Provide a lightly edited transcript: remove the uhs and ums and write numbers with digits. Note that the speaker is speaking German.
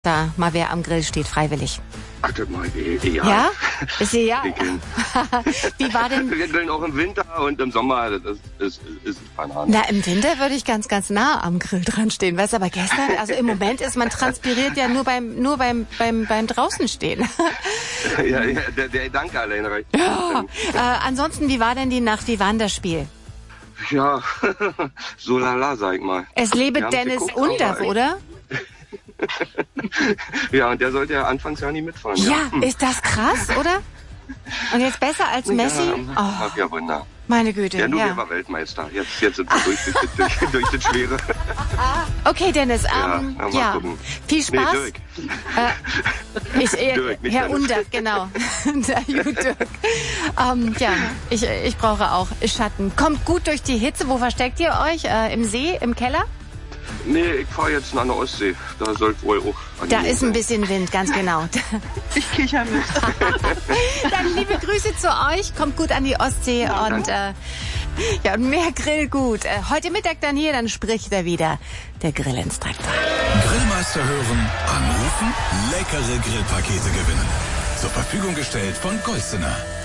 da mal wer am Grill steht, freiwillig. Ach, das mal, ja. Ja? Ist sie ja? Wie war denn... Wir grillen auch im Winter und im Sommer, das ist Banane. Na, im Winter würde ich ganz nah am Grill dran stehen. Weißt du, aber gestern, also im Moment ist man transpiriert ja nur beim draußen stehen. Ja, der Danke allein reicht. Ja. Ansonsten, wie war denn die Nacht? Wie war denn das Spiel? Ja, so lala, sag ich mal. Es lebe Dennis Undaff, oder? Ja, und der sollte ja anfangs ja nie mitfahren. Ja, ist das krass, oder? Und jetzt besser als Messi? Ja, ja, Wunder. Meine Güte, ja. Der war Weltmeister. Jetzt sind wir durch das Schwere. Okay, Dennis, mal gucken. Viel Spaß. Nee, Dirk. Dirk, nicht Herr Undaff, genau. Dirk. Ich brauche auch Schatten. Kommt gut durch die Hitze. Wo versteckt ihr euch? Im See? Im Keller? Nee, ich fahre jetzt an der Ostsee. Da sollte wohl auch... Da ist ein bisschen Wind, ganz genau. Ich kicher mit. Dann liebe Grüße zu euch. Kommt gut an die Ostsee und mehr Grillgut. Heute Mittag dann hier, dann spricht er wieder, der Grillinstruktor. Grillmeister hören, anrufen, leckere Grillpakete gewinnen. Zur Verfügung gestellt von Golsener.